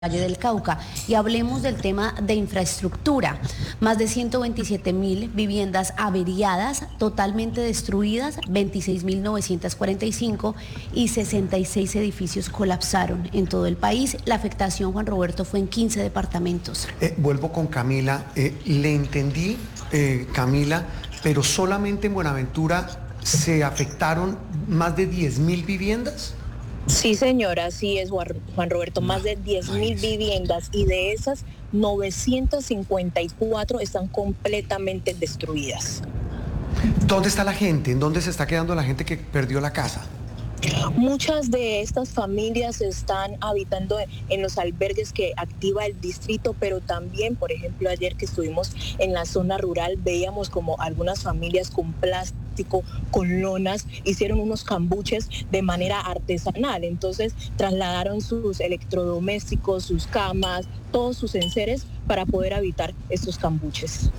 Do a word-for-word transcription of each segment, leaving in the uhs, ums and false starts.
Valle del Cauca, y hablemos del tema de infraestructura. Más de ciento veintisiete mil viviendas averiadas, totalmente destruidas, veintiséis mil novecientos cuarenta y cinco y sesenta y seis edificios colapsaron en todo el país. La afectación, Juan Roberto, fue en quince departamentos. Eh, vuelvo con Camila. Eh, le entendí, eh, Camila, pero solamente en Buenaventura se afectaron más de diez mil viviendas. Sí, señora, así es, Juan Roberto, más de diez mil viviendas, y de esas novecientas cincuenta y cuatro están completamente destruidas. ¿Dónde está la gente? ¿En dónde se está quedando la gente que perdió la casa? Muchas de estas familias están habitando en los albergues que activa el distrito, pero también, por ejemplo, ayer que estuvimos en la zona rural, veíamos como algunas familias con plástico, con lonas, hicieron unos cambuches de manera artesanal. Entonces trasladaron sus electrodomésticos, sus camas, todos sus enseres para poder habitar estos cambuches.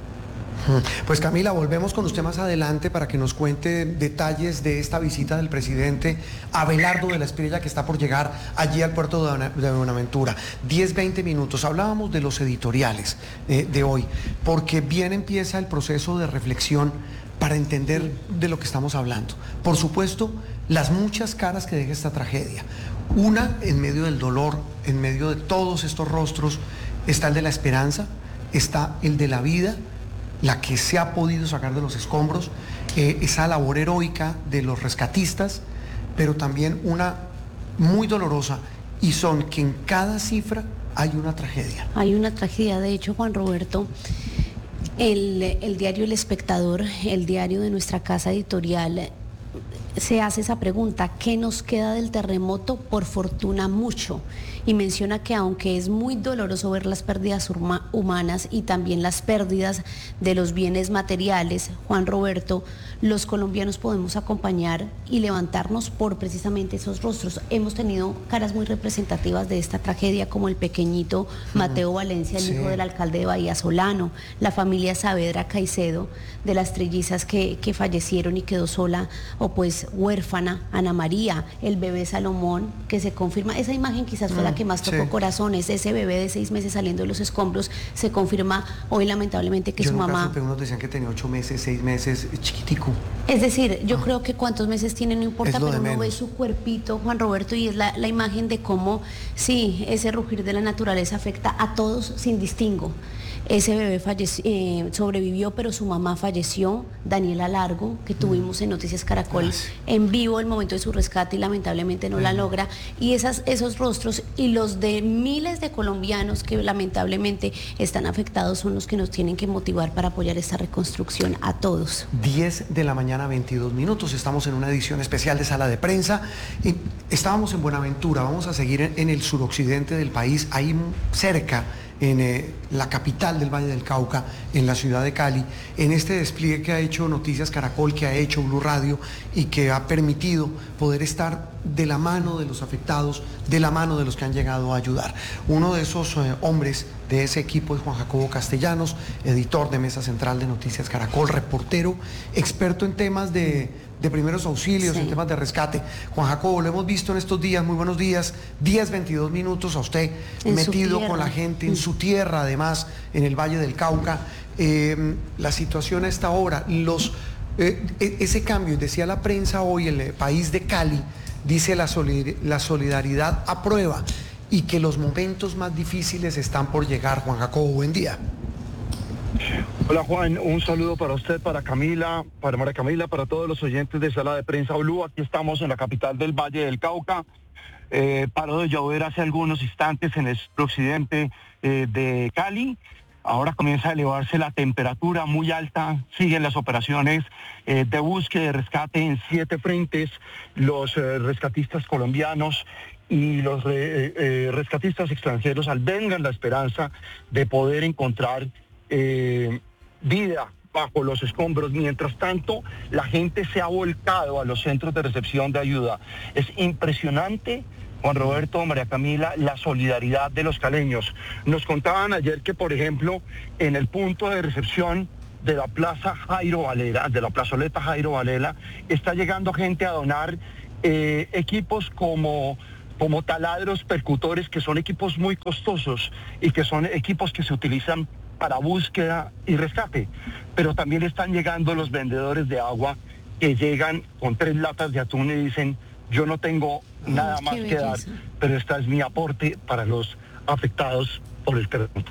Pues Camila, volvemos con usted más adelante para que nos cuente detalles de esta visita del presidente Abelardo de la Espriella, que está por llegar allí al puerto de Buenaventura. diez, veinte minutos. Hablábamos de los editoriales eh, de hoy, porque bien empieza el proceso de reflexión para entender de lo que estamos hablando. Por supuesto, las muchas caras que deja esta tragedia. Una, en medio del dolor, en medio de todos estos rostros, está el de la esperanza, está el de la vida, la que se ha podido sacar de los escombros, eh, esa labor heroica de los rescatistas, pero también una muy dolorosa, y son que en cada cifra hay una tragedia. Hay una tragedia. De hecho, Juan Roberto, el, el diario El Espectador, el diario de nuestra casa editorial, se hace esa pregunta: ¿qué nos queda del terremoto? Por fortuna, mucho. Y menciona que aunque es muy doloroso ver las pérdidas humanas y también las pérdidas de los bienes materiales, Juan Roberto, los colombianos podemos acompañar y levantarnos por precisamente esos rostros. Hemos tenido caras muy representativas de esta tragedia, como el pequeñito Mateo Valencia, el sí. hijo del alcalde de Bahía Solano, la familia Saavedra Caicedo, de las trillizas que, que fallecieron y quedó sola o pues huérfana Ana María, el bebé Salomón, que se confirma, esa imagen quizás fue la que más tocó sí. corazones, ese bebé de seis meses saliendo de los escombros, se confirma hoy lamentablemente que yo su mamá... Supe, unos decían que tenía ocho meses, seis meses, chiquitico. Es decir, yo ah. creo que cuántos meses tiene no importa, pero uno menos. ve su cuerpito, Juan Roberto, y es la, la imagen de cómo, sí, ese rugir de la naturaleza afecta a todos sin distingo. Ese bebé falleció, eh, sobrevivió, pero su mamá falleció, Daniela Largo, que tuvimos en Noticias Caracol Gracias. en vivo el momento de su rescate y lamentablemente no la logra. Y esas, esos rostros y los de miles de colombianos que lamentablemente están afectados son los que nos tienen que motivar para apoyar esta reconstrucción a todos. diez de la mañana, veintidós minutos. Estamos en una edición especial de Sala de Prensa. Y estábamos en Buenaventura, vamos a seguir en, en el suroccidente del país, ahí cerca, en eh, la capital del Valle del Cauca, en la ciudad de Cali, en este despliegue que ha hecho Noticias Caracol, que ha hecho Blue Radio y que ha permitido poder estar de la mano de los afectados, de la mano de los que han llegado a ayudar. Uno de esos eh, hombres de ese equipo es Juan Jacobo Castellanos, editor de Mesa Central de Noticias Caracol, reportero, experto en temas de... de primeros auxilios, sí. en temas de rescate. Juan Jacobo, lo hemos visto en estos días, muy buenos días, diez, veintidós minutos a usted, en metido con la gente, en su tierra, además, en el Valle del Cauca. Eh, la situación a esta hora, los, eh, ese cambio, decía la prensa hoy, el País de Cali, dice la, solid, la solidaridad a prueba y que los momentos más difíciles están por llegar. Juan Jacobo, buen día. Hola Juan, un saludo para usted, para Camila, para María Camila, para todos los oyentes de Sala de Prensa Blue. Aquí estamos en la capital del Valle del Cauca. Eh, paró de llover hace algunos instantes en el occidente eh, de Cali. Ahora comienza a elevarse la temperatura muy alta, siguen las operaciones eh, de búsqueda y rescate en siete frentes. Los eh, rescatistas colombianos y los eh, eh, rescatistas extranjeros albergan la esperanza de poder encontrar Eh, vida bajo los escombros. Mientras tanto, la gente se ha volcado a los centros de recepción de ayuda. Es impresionante, Juan Roberto, María Camila, la solidaridad de los caleños. Nos contaban ayer que, por ejemplo, en el punto de recepción de la Plaza Jairo Varela, de la plazoleta Jairo Varela, está llegando gente a donar eh, equipos como como taladros, percutores, que son equipos muy costosos y que son equipos que se utilizan para búsqueda y rescate. Pero también están llegando los vendedores de agua que llegan con tres latas de atún y dicen, yo no tengo nada más que dar, pero esta es mi aporte para los afectados por el terremoto.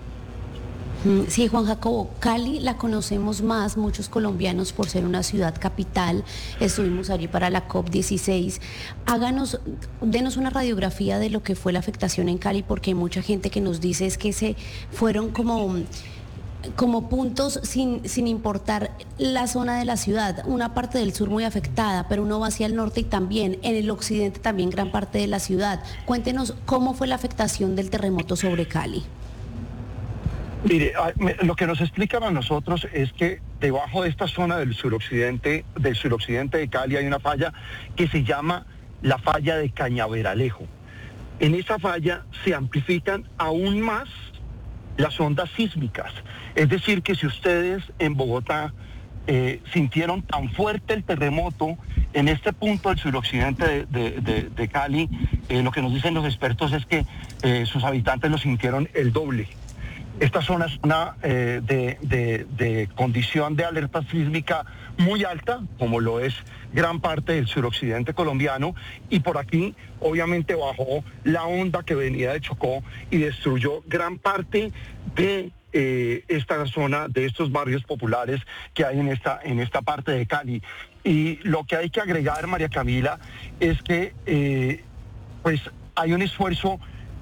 Sí, Juan Jacobo, Cali la conocemos más, muchos colombianos, por ser una ciudad capital. Estuvimos allí para la COP dieciséis. Háganos, denos una radiografía de lo que fue la afectación en Cali, porque hay mucha gente que nos dice es que se fueron como... como puntos sin, sin importar la zona de la ciudad, una parte del sur muy afectada, pero uno va hacia el norte y también, en el occidente también gran parte de la ciudad. Cuéntenos cómo fue la afectación del terremoto sobre Cali. Mire, lo que nos explican a nosotros es que debajo de esta zona del suroccidente, del suroccidente de Cali hay una falla que se llama la falla de Cañaveralejo. En esa falla se amplifican aún más las ondas sísmicas. Es decir, que si ustedes en Bogotá eh, sintieron tan fuerte el terremoto, en este punto del suroccidente de, de, de, de Cali, eh, lo que nos dicen los expertos es que eh, sus habitantes lo sintieron el doble. Esta zona es una eh, de, de, de condición de alerta sísmica muy alta, como lo es gran parte del suroccidente colombiano, y por aquí obviamente bajó la onda que venía de Chocó y destruyó gran parte de eh, esta zona, de estos barrios populares que hay en esta, en esta parte de Cali. Y lo que hay que agregar, María Camila, es que eh, pues hay un esfuerzo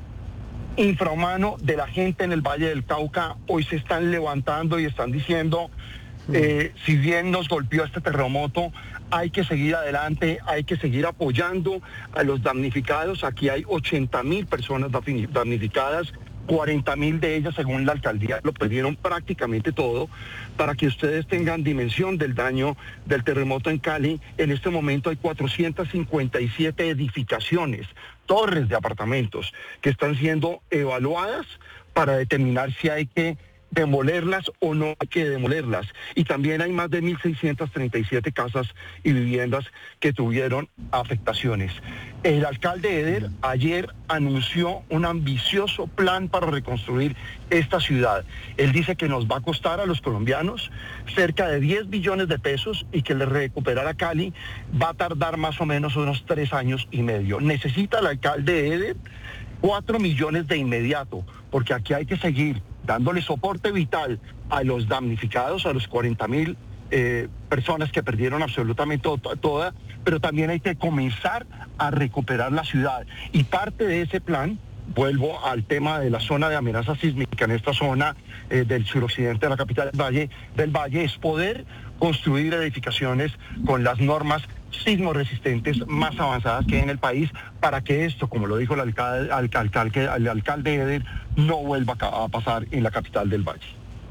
infrahumano de la gente en el Valle del Cauca. Hoy se están levantando y están diciendo, eh, si bien nos golpeó este terremoto, hay que seguir adelante, hay que seguir apoyando a los damnificados. Aquí hay ochenta mil personas damnificadas, cuarenta mil de ellas, según la alcaldía, lo perdieron prácticamente todo. Para que ustedes tengan dimensión del daño del terremoto en Cali, en este momento hay cuatrocientas cincuenta y siete edificaciones, torres de apartamentos, que están siendo evaluadas para determinar si hay que demolerlas o no hay que demolerlas. Y también hay más de mil seiscientas treinta y siete casas y viviendas que tuvieron afectaciones. El alcalde Eder ayer anunció un ambicioso plan para reconstruir esta ciudad. Él dice que nos va a costar a los colombianos cerca de diez billones de pesos y que le recuperar a Cali va a tardar más o menos unos tres años y medio. Necesita el alcalde Eder cuatro millones de inmediato, porque aquí hay que seguir dándole soporte vital a los damnificados, a los cuarenta mil eh, personas que perdieron absolutamente to- toda, pero también hay que comenzar a recuperar la ciudad. Y parte de ese plan, vuelvo al tema de la zona de amenaza sísmica en esta zona eh, del suroccidente de la capital del Valle, del Valle, es poder construir edificaciones con las normas sismo resistentes más avanzadas que hay en el país, para que esto, como lo dijo el alcalde, el alcalde, el alcalde Eder, no vuelva a pasar en la capital del Valle.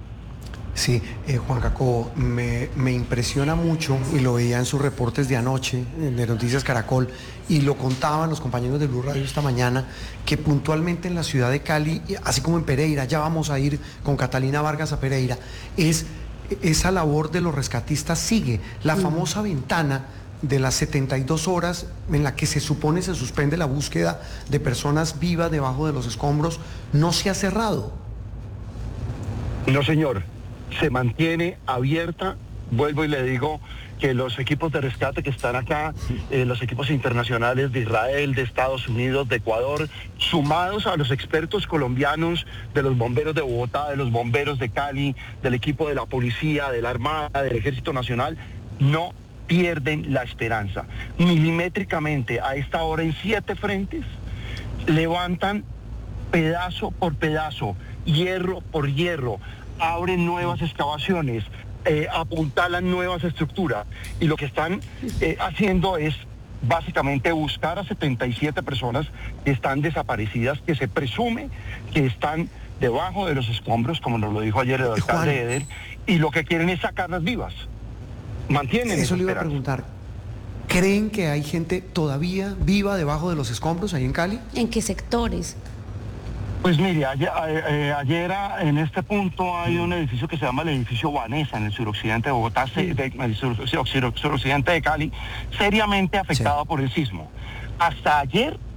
Sí, eh, Juan Jacobo, me, me impresiona mucho, y lo veía en sus reportes de anoche, de Noticias Caracol, y lo contaban los compañeros de Blue Radio esta mañana, que puntualmente en la ciudad de Cali, así como en Pereira, ya vamos a ir con Catalina Vargas a Pereira, es esa labor de los rescatistas sigue. La famosa ventana de las setenta y dos horas en la que se supone se suspende la búsqueda de personas vivas debajo de los escombros, no se ha cerrado. No, señor, se mantiene abierta. Vuelvo y le digo que los equipos de rescate que están acá, eh, los equipos internacionales de Israel, de Estados Unidos, de Ecuador, sumados a los expertos colombianos, de los bomberos de Bogotá, de los bomberos de Cali, del equipo de la policía, de la Armada, del Ejército Nacional, no pierden la esperanza. Milimétricamente, a esta hora, en siete frentes, levantan pedazo por pedazo, hierro por hierro, abren nuevas excavaciones, eh, apuntalan nuevas estructuras, y lo que están eh, haciendo es básicamente buscar a setenta y siete personas que están desaparecidas, que se presume que están debajo de los escombros, como nos lo dijo ayer el alcalde Eder, y lo que quieren es sacarlas vivas. Mantienen eso le iba a preguntar. ¿Creen que hay gente todavía viva debajo de los escombros ahí en Cali? ¿En qué sectores? Pues mire, ayer, eh, ayer en este punto hay un edificio que se llama el edificio Vanessa en el suroccidente de Bogotá, de, de, el sur, sur, suroccidente de Cali, seriamente afectado sí. por el sismo. Hasta ayer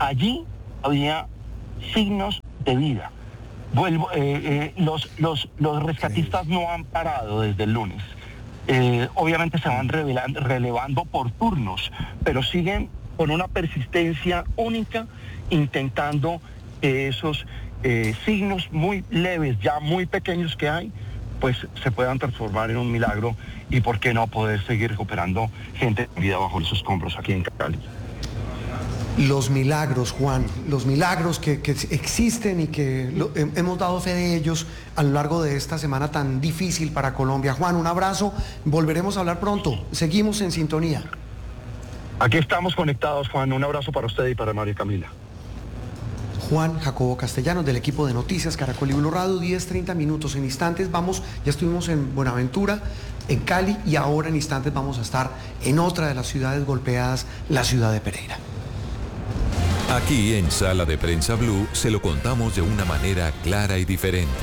allí había signos de vida. Vuelvo, eh, eh, los, los, los rescatistas no han parado desde el lunes. Eh, obviamente se van revelando, relevando por turnos, pero siguen con una persistencia única, intentando que esos eh, signos muy leves, ya muy pequeños que hay, pues se puedan transformar en un milagro y por qué no poder seguir recuperando gente en vida bajo los escombros aquí en Cali. Los milagros, Juan, los milagros que, que existen y que lo, he, hemos dado fe de ellos a lo largo de esta semana tan difícil para Colombia. Juan, un abrazo, volveremos a hablar pronto, seguimos en sintonía. Aquí estamos conectados, Juan, un abrazo para usted y para María Camila. Juan Jacobo Castellanos del equipo de Noticias Caracol y Blue Radio, diez treinta minutos, en instantes vamos, ya estuvimos en Buenaventura, en Cali y ahora en instantes vamos a estar en otra de las ciudades golpeadas, la ciudad de Pereira. Aquí en Sala de Prensa Blue se lo contamos de una manera clara y diferente.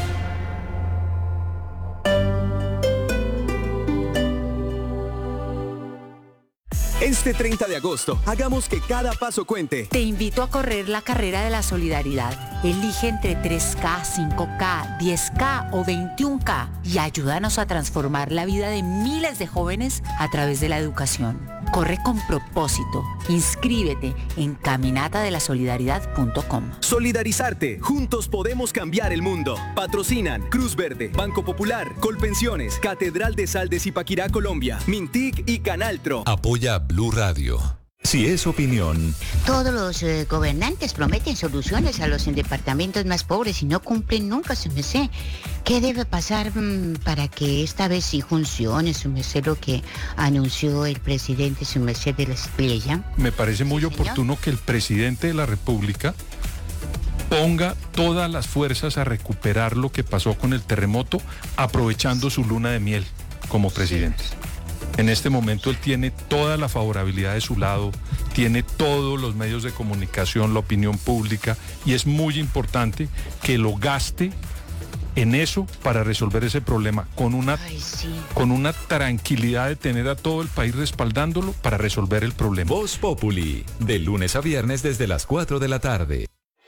Este treinta de agosto, hagamos que cada paso cuente. Te invito a correr la carrera de la solidaridad. Elige entre tres K, cinco K, diez K o veintiún K y ayúdanos a transformar la vida de miles de jóvenes a través de la educación. Corre con propósito. Inscríbete en caminata de la solidaridad punto com. Solidarizarte. Juntos podemos cambiar el mundo. Patrocinan Cruz Verde, Banco Popular, Colpensiones, Catedral de Sal de Zipaquirá, Colombia, Mintic y Canaltro. Apoya Blue Radio. Si es opinión. Todos los eh, gobernantes prometen soluciones a los departamentos más pobres y no cumplen nunca, su merced. ¿Qué debe pasar mmm, para que esta vez sí funcione, su merced, lo que anunció el presidente, su merced, de la Esplella? Me parece muy ¿Sí, oportuno que el presidente de la República ponga todas las fuerzas a recuperar lo que pasó con el terremoto, aprovechando su luna de miel como presidente. En este momento él tiene toda la favorabilidad de su lado, tiene todos los medios de comunicación, la opinión pública, y es muy importante que lo gaste en eso para resolver ese problema, con una, Ay, sí. con una tranquilidad de tener a todo el país respaldándolo para resolver el problema. Voz Populi, de lunes a viernes desde las cuatro de la tarde.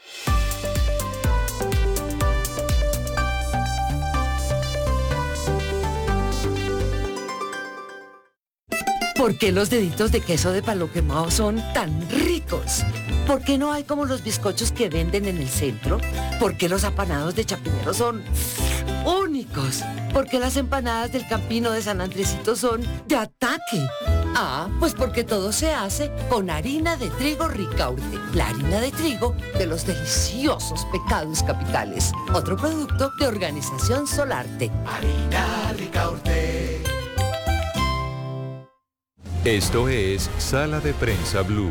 ¿Por qué los deditos de queso de palo quemado son tan ricos? ¿Por qué no hay como los bizcochos que venden en el centro? ¿Por qué los apanados de Chapinero son únicos? ¿Por qué las empanadas del Campino de San Andresito son de ataque? Ah, pues porque todo se hace con harina de trigo Ricaurte, la harina de trigo de los deliciosos pecados capitales. Otro producto de Organización Solarte. Harina Ricaurte. Esto es Sala de Prensa Blue.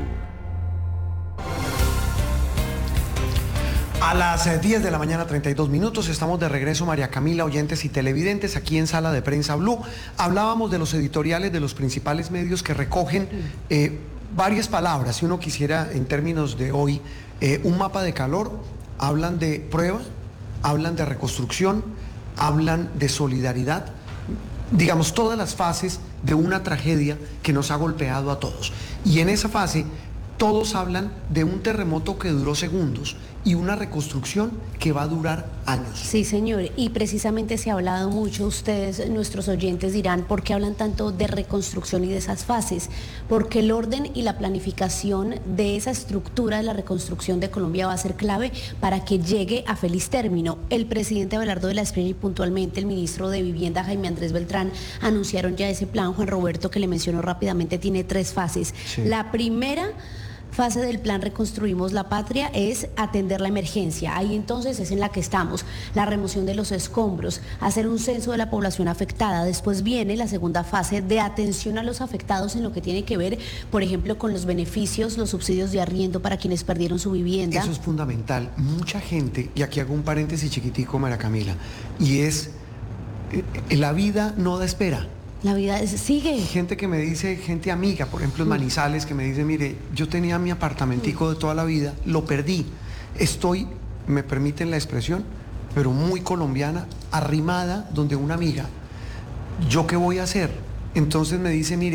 A las diez de la mañana, treinta y dos minutos, estamos de regreso, María Camila, oyentes y televidentes, aquí en Sala de Prensa Blue. Hablábamos de los editoriales de los principales medios que recogen eh, varias palabras. Si uno quisiera, en términos de hoy, eh, un mapa de calor, hablan de prueba, hablan de reconstrucción, hablan de solidaridad, digamos, todas las fases de una tragedia que nos ha golpeado a todos. Y en esa fase, todos hablan de un terremoto que duró segundos y una reconstrucción que va a durar años. Sí, señor, y precisamente se ha hablado mucho, ustedes, nuestros oyentes dirán, ¿por qué hablan tanto de reconstrucción y de esas fases? Porque el orden y la planificación de esa estructura de la reconstrucción de Colombia va a ser clave para que llegue a feliz término. El presidente Abelardo de la Espriella y puntualmente el ministro de Vivienda, Jaime Andrés Beltrán, anunciaron ya ese plan. Juan Roberto, que le mencionó rápidamente, tiene tres fases. Sí. La primera fase del plan Reconstruimos la Patria es atender la emergencia. Ahí entonces es en la que estamos, la remoción de los escombros, hacer un censo de la población afectada. Después viene la segunda fase de atención a los afectados en lo que tiene que ver, por ejemplo, con los beneficios, los subsidios de arriendo para quienes perdieron su vivienda. Eso es fundamental. Mucha gente, y aquí hago un paréntesis chiquitico, María Camila, y es, la vida no da espera. La vida es, sigue. Gente que me dice, gente amiga, por ejemplo en Manizales, que me dice, mire, yo tenía mi apartamentico de toda la vida, lo perdí. Estoy, me permiten la expresión, pero muy colombiana, arrimada donde una amiga. ¿Yo qué voy a hacer? Entonces me dice, mire,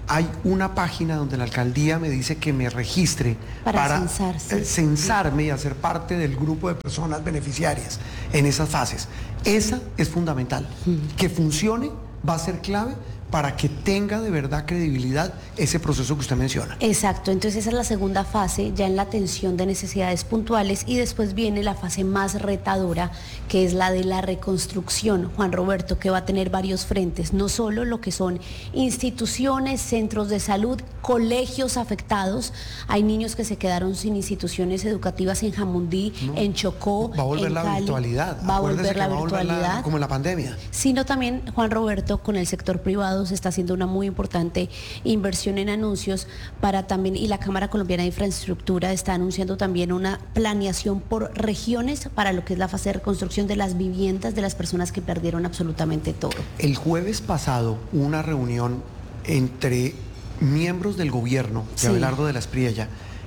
hay una página donde la alcaldía me dice que me registre para, para censarse. eh, censarme y hacer parte del grupo de personas beneficiarias en esas fases. Esa es fundamental. Mm. Que funcione va a ser clave para que tenga de verdad credibilidad ese proceso que usted menciona. Exacto, entonces esa es la segunda fase, ya en la atención de necesidades puntuales, y después viene la fase más retadora, que es la de la reconstrucción, Juan Roberto, que va a tener varios frentes, no solo lo que son instituciones, centros de salud, colegios afectados. Hay niños que se quedaron sin instituciones educativas en Jamundí, no, en Chocó, va a volver en la Cali, virtualidad, va a volver la va virtualidad, a volver la, como en la pandemia. Sino también, Juan Roberto, con el sector privado se está haciendo una muy importante inversión en anuncios para también, y la Cámara Colombiana de Infraestructura está anunciando también una planeación por regiones para lo que es la fase de reconstrucción de las viviendas de las personas que perdieron absolutamente todo. El jueves pasado hubo una reunión entre miembros del gobierno de sí. Abelardo de la Espriella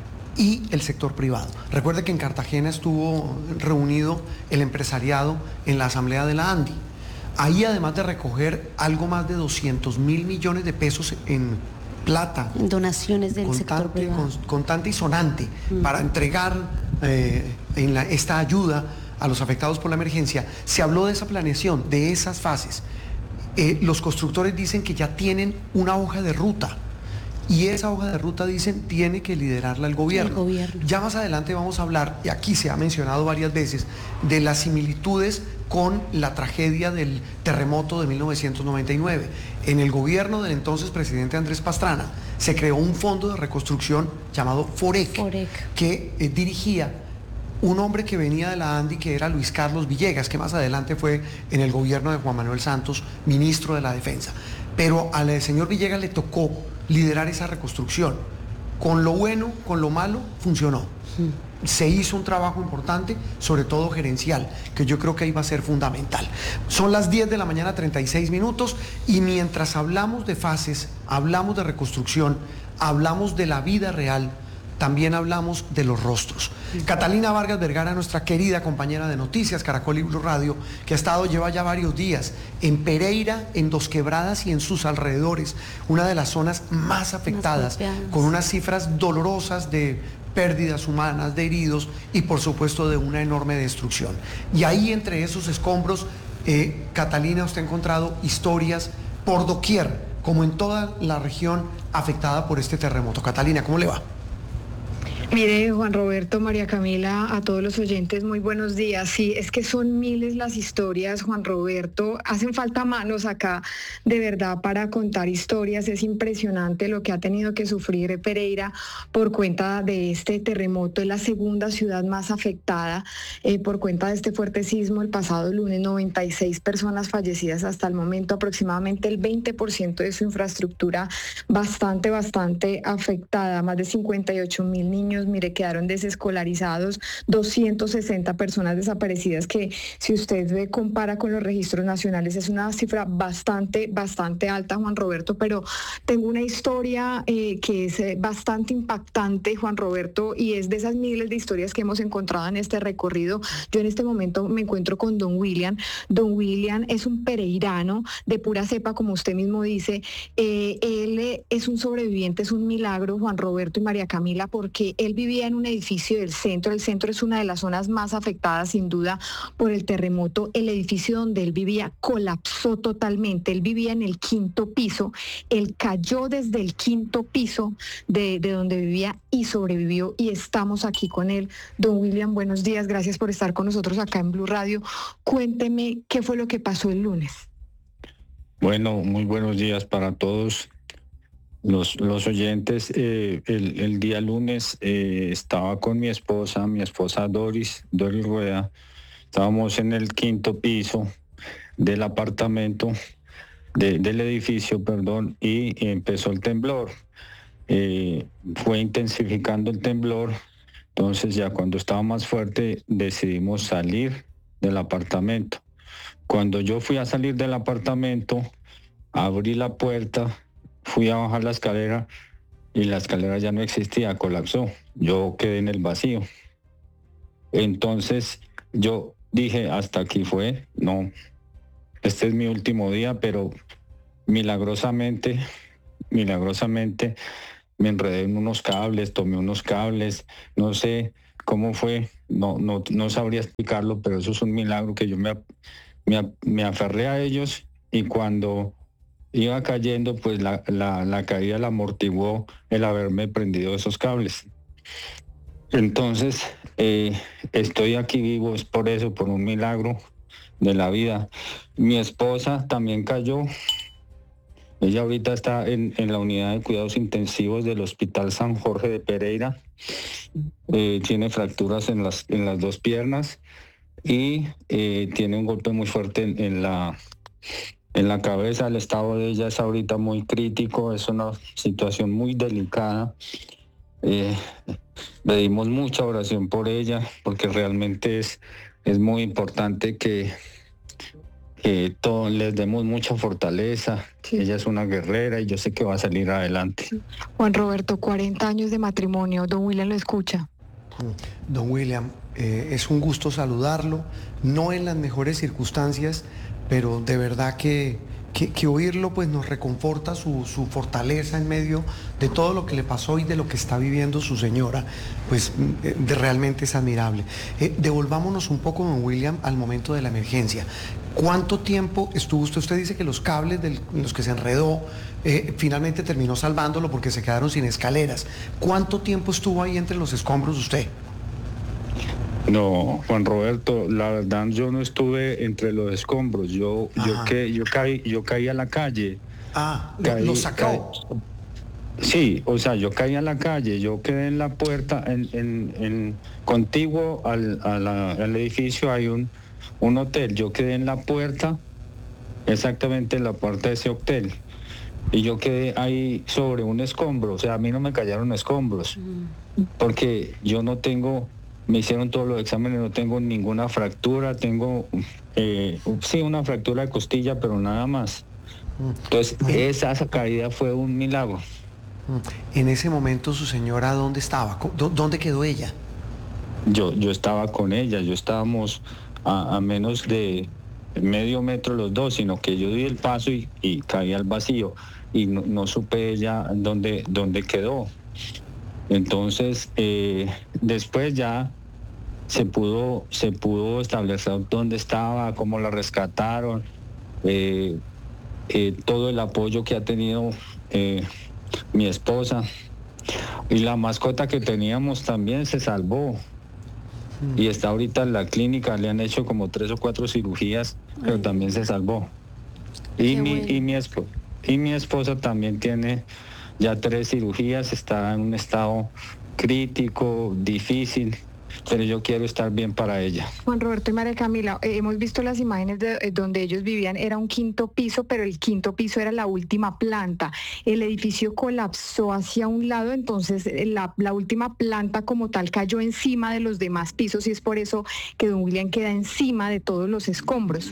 y el sector privado. Recuerde que en Cartagena estuvo reunido el empresariado en la asamblea de la ANDI. Ahí, además de recoger algo más de doscientos mil millones de pesos en plata, en donaciones del contante, sector privado, con, contante y sonante, mm. para entregar eh, en la, esta ayuda a los afectados por la emergencia, se habló de esa planeación, de esas fases. Eh, los constructores dicen que ya tienen una hoja de ruta, y esa hoja de ruta, dicen, tiene que liderarla el gobierno. El gobierno. Ya más adelante vamos a hablar, y aquí se ha mencionado varias veces, de las similitudes con la tragedia del terremoto de mil novecientos noventa y nueve. En el gobierno del entonces presidente Andrés Pastrana se creó un fondo de reconstrucción llamado FOREC, FOREC. que eh, dirigía un hombre que venía de la ANDI, que era Luis Carlos Villegas, que más adelante fue en el gobierno de Juan Manuel Santos ministro de la Defensa. Pero al señor Villegas le tocó liderar esa reconstrucción. Con lo bueno, con lo malo, funcionó. Sí. Se hizo un trabajo importante, sobre todo gerencial, que yo creo que ahí va a ser fundamental. Son las diez de la mañana, treinta y seis minutos, y mientras hablamos de fases, hablamos de reconstrucción, hablamos de la vida real, también hablamos de los rostros. Sí. Catalina Vargas Vergara, nuestra querida compañera de noticias, Caracol y Blue Radio, que ha estado, lleva ya varios días en Pereira, en Dos Quebradas y en sus alrededores, una de las zonas más afectadas, más con unas cifras dolorosas de pérdidas humanas, de heridos y por supuesto de una enorme destrucción. Y ahí, entre esos escombros, eh, Catalina, usted ha encontrado historias por doquier, como en toda la región afectada por este terremoto. Catalina, ¿cómo le va? Mire, Juan Roberto, María Camila, a todos los oyentes, muy buenos días. Sí, es que son miles las historias, Juan Roberto. Hacen falta manos acá, de verdad, para contar historias. Es impresionante lo que ha tenido que sufrir Pereira por cuenta de este terremoto. Es la segunda ciudad más afectada eh, por cuenta de este fuerte sismo. El pasado lunes, noventa y seis personas fallecidas hasta el momento, aproximadamente el veinte por ciento de su infraestructura bastante, bastante afectada. Más de cincuenta y ocho mil niños, mire, quedaron desescolarizados, doscientas sesenta personas desaparecidas, que si usted ve, compara con los registros nacionales, es una cifra bastante, bastante alta, Juan Roberto. Pero tengo una historia eh, que es eh, bastante impactante, Juan Roberto, y es de esas miles de historias que hemos encontrado en este recorrido. Yo en este momento me encuentro con don William. Don William es un pereirano de pura cepa, como usted mismo dice. Eh, él es un sobreviviente, es un milagro, Juan Roberto y María Camila, porque él vivía en un edificio del centro. El centro es una de las zonas más afectadas, sin duda, por el terremoto. El edificio donde él vivía colapsó totalmente. Él vivía en el quinto piso. Él cayó desde el quinto piso de, de donde vivía y sobrevivió. Y estamos aquí con él. Don William, buenos días. Gracias por estar con nosotros acá en Blue Radio. Cuénteme qué fue lo que pasó el lunes. Bueno, muy buenos días para todos. Los, los oyentes, eh, el, el día lunes eh, estaba con mi esposa, mi esposa Doris, Doris Rueda. Estábamos en el quinto piso del apartamento, de, del edificio, perdón, y empezó el temblor. Eh, fue intensificando el temblor, entonces ya cuando estaba más fuerte decidimos salir del apartamento. Cuando yo fui a salir del apartamento, abrí la puerta, fui a bajar la escalera y la escalera ya no existía, colapsó. Yo quedé en el vacío. Entonces yo dije, hasta aquí fue, no, este es mi último día, pero milagrosamente milagrosamente me enredé en unos cables, tomé unos cables, no sé cómo fue, no, no, no sabría explicarlo, pero eso es un milagro que yo me, me, me aferré a ellos y cuando iba cayendo, pues la, la, la caída la amortiguó el haberme prendido esos cables. Entonces, eh, estoy aquí vivo, es por eso, por un milagro de la vida. Mi esposa también cayó. Ella ahorita está en, en la unidad de cuidados intensivos del Hospital San Jorge de Pereira. Eh, tiene fracturas en las, en las dos piernas y eh, tiene un golpe muy fuerte en, en, la, en la cabeza. El estado de ella es ahorita muy crítico, es una situación muy delicada. Eh, pedimos mucha oración por ella porque realmente es, es muy importante que que todos les demos mucha fortaleza. Sí. Ella es una guerrera y yo sé que va a salir adelante. Juan Roberto, cuarenta años de matrimonio, don William lo escucha. Don William, eh, es un gusto saludarlo, no en las mejores circunstancias, pero de verdad que, que, que oírlo pues nos reconforta su, su fortaleza en medio de todo lo que le pasó y de lo que está viviendo su señora, pues eh, de, realmente es admirable. Eh, devolvámonos un poco, don William, al momento de la emergencia. ¿Cuánto tiempo estuvo usted? Usted dice que los cables de los que se enredó, eh, finalmente terminó salvándolo porque se quedaron sin escaleras. ¿Cuánto tiempo estuvo ahí entre los escombros usted? No, Juan Roberto, la verdad yo no estuve entre los escombros. Yo, yo, que, yo, caí, yo caí a la calle. Ah, caí, ¿lo sacó? Caí, sí, o sea, yo caí a la calle, yo quedé en la puerta, en, en, en contiguo al, a la, al edificio hay un... un hotel, yo quedé en la puerta, exactamente en la puerta de ese hotel, y yo quedé ahí sobre un escombro, o sea, a mí no me cayeron escombros, porque yo no tengo, me hicieron todos los exámenes, no tengo ninguna fractura, tengo, eh, sí, una fractura de costilla, pero nada más. Entonces, esa, esa caída fue un milagro. En ese momento, su señora, ¿dónde estaba? ¿Dónde quedó ella? Yo, yo estaba con ella, yo estábamos... A, a menos de medio metro los dos, sino que yo di el paso y, y caí al vacío y no, no supe ella dónde, dónde quedó. Entonces, eh, después ya se pudo, se pudo establecer dónde estaba, cómo la rescataron, eh, eh, todo el apoyo que ha tenido eh, mi esposa. Y la mascota que teníamos también se salvó. Y está ahorita en la clínica, le han hecho como tres o cuatro cirugías, pero también se salvó. Y mi, bueno. y, mi esposa, y mi esposa también tiene ya tres cirugías, está en un estado crítico, difícil, pero yo quiero estar bien para ella. Juan Roberto y María Camila, eh, hemos visto las imágenes de eh, donde ellos vivían, era un quinto piso, pero el quinto piso era la última planta. El edificio colapsó hacia un lado, entonces eh, la, la última planta como tal cayó encima de los demás pisos y es por eso que don William queda encima de todos los escombros.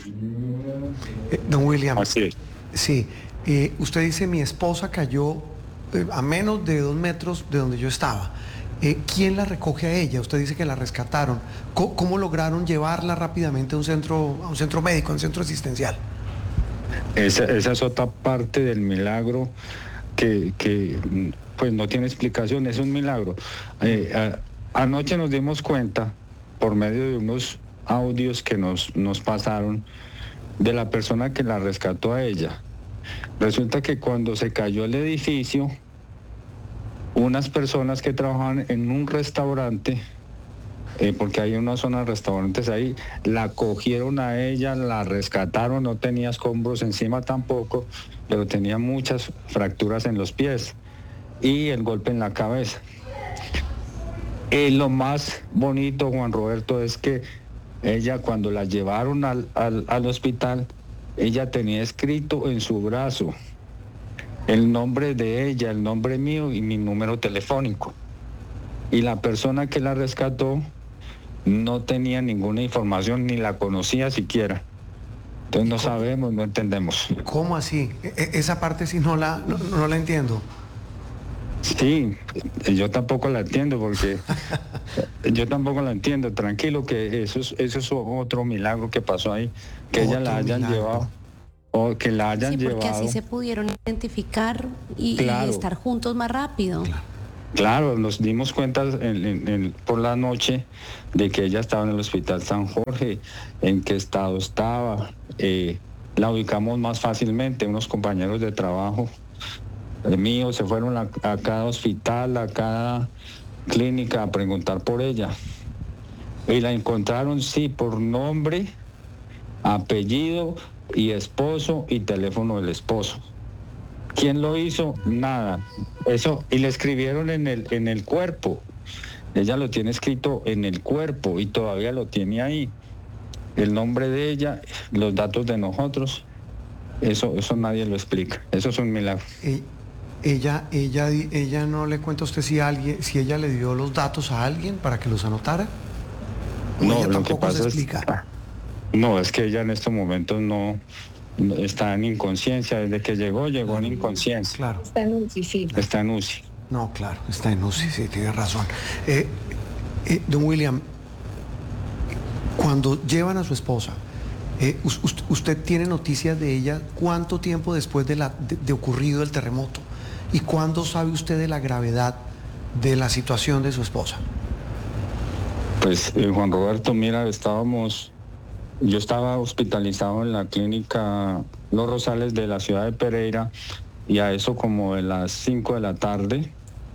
Eh, don William, así es. Sí, eh, usted dice mi esposa cayó eh, a menos de dos metros de donde yo estaba. Eh, ¿Quién la recoge a ella? Usted dice que la rescataron. ¿Cómo, cómo lograron llevarla rápidamente a un centro, a un centro médico, a un centro asistencial? Esa, esa es otra parte del milagro que, que pues no tiene explicación, es un milagro. Eh, a, anoche nos dimos cuenta, por medio de unos audios que nos, nos pasaron, de la persona que la rescató a ella. Resulta que cuando se cayó el edificio, unas personas que trabajaban en un restaurante, eh, porque hay una zona de restaurantes ahí, la cogieron a ella, la rescataron, no tenía escombros encima tampoco, pero tenía muchas fracturas en los pies y el golpe en la cabeza. Eh, lo más bonito, Juan Roberto, es que ella cuando la llevaron al, al, al hospital, ella tenía escrito en su brazo el nombre de ella, el nombre mío y mi número telefónico. Y la persona que la rescató no tenía ninguna información, ni la conocía siquiera. Entonces no sabemos, no entendemos. ¿Cómo así? E- esa parte sí no la, no, no la entiendo. Sí, yo tampoco la entiendo porque yo tampoco la entiendo. Tranquilo que eso es, eso es otro milagro que pasó ahí, que otro ella la hayan milagro. llevado. o que la hayan sí, porque llevado. así se pudieron identificar y, Claro. y estar juntos más rápido. Claro, nos dimos cuenta en- en- en- por la noche de que ella estaba en el Hospital San Jorge, en qué estado estaba. Eh, la ubicamos más fácilmente. Unos compañeros de trabajo eh, míos se fueron a, a cada hospital, a cada clínica a preguntar por ella. Y la encontraron, sí, por nombre, apellido y esposo y teléfono del esposo. ¿Quién lo hizo? Nada. Eso, y le escribieron en el, en el cuerpo. Ella lo tiene escrito en el cuerpo y todavía lo tiene ahí. El nombre de ella, los datos de nosotros, eso, eso nadie lo explica. Eso es un milagro. Eh, ella, ella, di- ella no le cuenta a usted si alguien, si ella le dio los datos a alguien para que los anotara. ¿O No, ella lo que tampoco se pasa es, explica? no, es que ella en estos momentos no, no- está en inconsciencia. Desde que llegó, llegó en inconsciencia. Claro. Está en U C I, sí. Está en U C I. No, claro, está en U C I, sí, tiene razón. Eh, eh, don William, cuando llevan a su esposa, eh, us- us- ¿usted tiene noticias de ella cuánto tiempo después de, la, de, de ocurrido el terremoto? ¿Y cuándo sabe usted de la gravedad de la situación de su esposa? Pues eh, Juan Roberto, mira, estábamos, yo estaba hospitalizado en la clínica Los Rosales de la ciudad de Pereira y a eso como de las cinco de la tarde,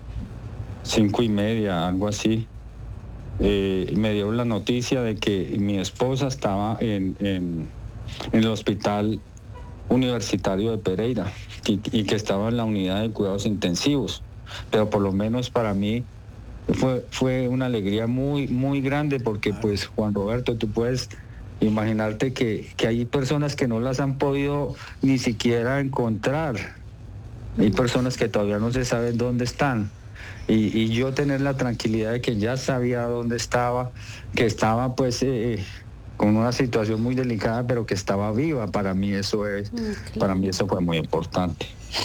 cinco y media, algo así, eh, me dieron la noticia de que mi esposa estaba en, en, en el hospital universitario de Pereira y, y que estaba en la unidad de cuidados intensivos, pero por lo menos para mí fue, fue una alegría muy, muy grande porque pues Juan Roberto, tú puedes imaginarte que, que hay personas que no las han podido ni siquiera encontrar. Hay personas que todavía no se saben dónde están. Y, y yo tener la tranquilidad de que ya sabía dónde estaba, que estaba pues eh, con una situación muy delicada, pero que estaba viva, para mí eso es, claro. para mí eso fue muy importante.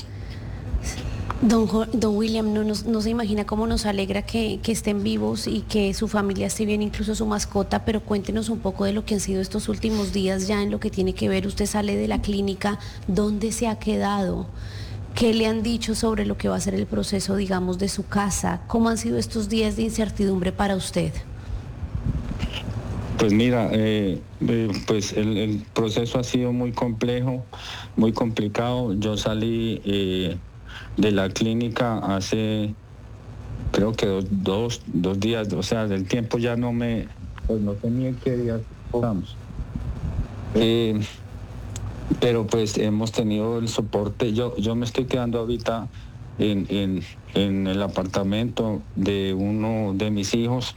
Don, Jo- don William, no, nos- no se imagina cómo nos alegra que, que estén vivos y que su familia esté bien, incluso su mascota, pero cuéntenos un poco de lo que han sido estos últimos días ya en lo que tiene que ver. Usted sale de la clínica, ¿dónde se ha quedado? ¿Qué le han dicho sobre lo que va a ser el proceso, digamos, de su casa? ¿Cómo han sido estos días de incertidumbre para usted? Pues mira, eh, eh, pues el, el proceso ha sido muy complejo, muy complicado. Yo salí eh, de la clínica hace, creo que dos, dos, dos días, o sea, del tiempo ya no me, pues no tenía qué días estamos. Eh, pero pues hemos tenido el soporte. Yo, yo me estoy quedando ahorita en, en, en el apartamento de uno de mis hijos.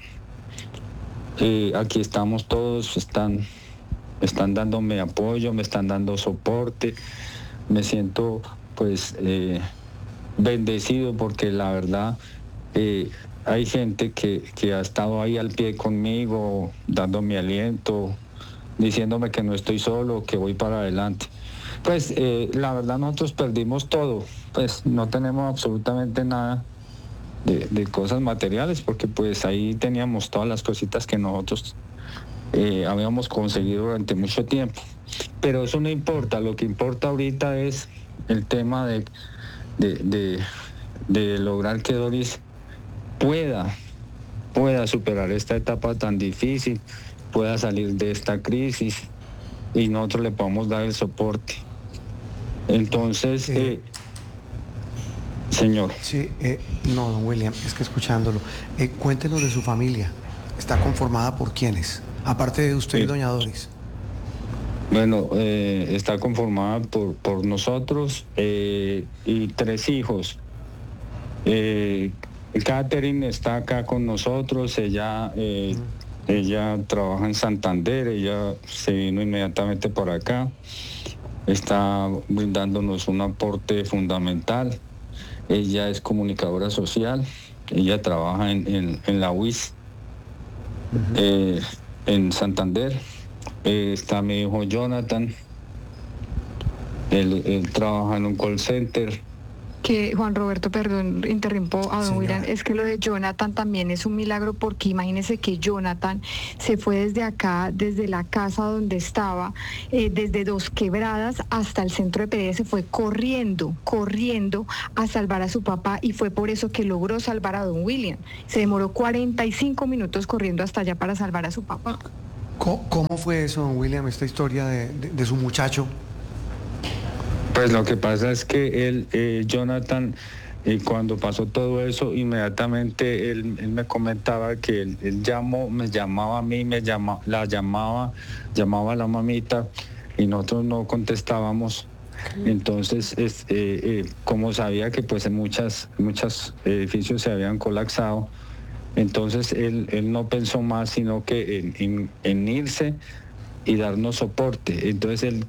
Eh, aquí estamos todos, están, están dándome apoyo, me están dando soporte. Me siento pues eh, bendecido porque la verdad eh, hay gente que, que ha estado ahí al pie conmigo, dándome aliento, diciéndome que no estoy solo, que voy para adelante. Pues eh, la verdad nosotros perdimos todo, pues no tenemos absolutamente nada de, de cosas materiales, porque pues ahí teníamos todas las cositas que nosotros eh, habíamos conseguido durante mucho tiempo. Pero eso no importa, lo que importa ahorita es el tema de, de, de, de lograr que Doris pueda, pueda superar esta etapa tan difícil, pueda salir de esta crisis y nosotros le podamos dar el soporte. Entonces, eh, señor. Sí, eh, no, don William, es que escuchándolo, eh, cuéntenos de su familia. ¿Está conformada por quiénes? Aparte de usted Sí. y doña Doris. Bueno, eh, está conformada por, por nosotros eh, y tres hijos. Eh, Catherine está acá con nosotros, ella, eh, ella trabaja en Santander, ella se vino inmediatamente por acá, está brindándonos un aporte fundamental. Ella es comunicadora social, ella trabaja en, en, en la U I S, eh, en Santander. Eh, está mi hijo Jonathan, él, él trabaja en un call center Que Juan Roberto, perdón, interrumpo a don Señora. William, es que lo de Jonathan también es un milagro porque imagínese que Jonathan se fue desde acá, desde la casa donde estaba, eh, desde Dos Quebradas hasta el centro de Pereira, se fue corriendo, corriendo a salvar a su papá y fue por eso que logró salvar a don William. Se demoró cuarenta y cinco minutos corriendo hasta allá para salvar a su papá. ¿Cómo, cómo fue eso, don William, esta historia de, de- de su muchacho? Pues lo que pasa es que él, eh, Jonathan, eh, cuando pasó todo eso, inmediatamente él, él me comentaba que él, él llamó, me llamaba a mí, me llama, la llamaba, llamaba a la mamita y nosotros no contestábamos. Entonces, es, eh, eh, como sabía que pues en muchas, muchos edificios se habían colapsado, entonces él, él no pensó más sino que en, en- en irse y darnos soporte. Entonces él